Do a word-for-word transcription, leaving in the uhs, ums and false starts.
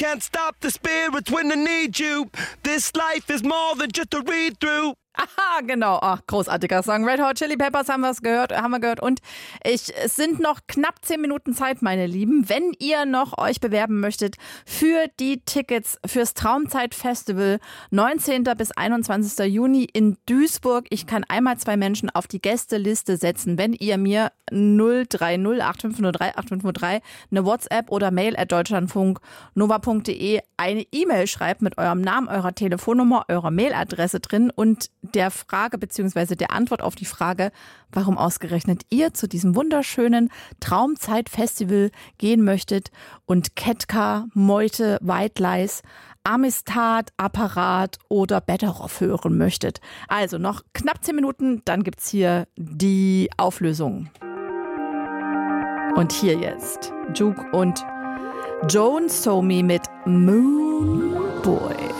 can't stop the spirits when they need you. This life is more than just a read-through. Aha, genau. Ach, großartiger Song. Red Hot Chili Peppers haben wir gehört, haben wir gehört. Und ich, es sind noch knapp zehn Minuten Zeit, meine Lieben. Wenn ihr noch euch bewerben möchtet für die Tickets fürs Traumzeit-Festival neunzehnten bis einundzwanzigsten Juni in Duisburg. Ich kann einmal zwei Menschen auf die Gästeliste setzen, wenn ihr mir null drei null acht fünf null drei acht fünf null drei eine WhatsApp oder Mail at deutschlandfunk nova punkt de eine E-Mail schreibt mit eurem Namen, eurer Telefonnummer, eurer Mailadresse drin und der Frage bzw. der Antwort auf die Frage, warum ausgerechnet ihr zu diesem wunderschönen Traumzeit-Festival gehen möchtet und Ketka, Meute, White Lies, Amistad, Apparat oder Betteroff hören möchtet. Also noch knapp zehn Minuten, dann gibt's hier die Auflösung. Und hier jetzt Juke und Joan Somi mit Moon Boy.